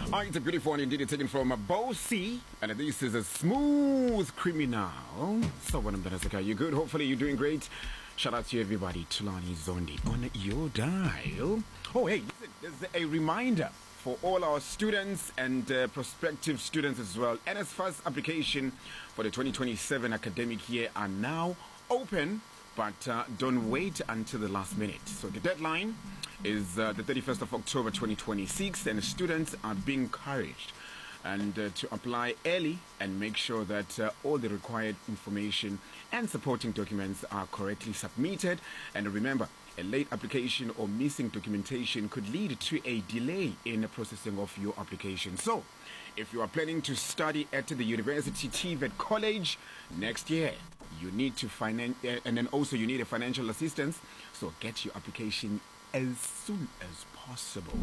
Oh, it's a beautiful one indeed. It's taken from Bo C, and this is a smooth criminal. So, what I'm gonna say, you good? Hopefully, you're doing great. Shout out to everybody. Tulani Zondi on your dial. Oh, hey, listen, there's a reminder for all our students and prospective students as well. NSFAS application for the 2027 academic year are now open, but don't wait until the last minute. So the deadline is the 31st of October 2026, and students are being encouraged and to apply early and make sure that all the required information and supporting documents are correctly submitted. And remember, a late application or missing documentation could lead to a delay in the processing of your application. So, if you are planning to study at the University TVET College next year, you need to and then also you need a financial assistance. So get your application as soon as possible.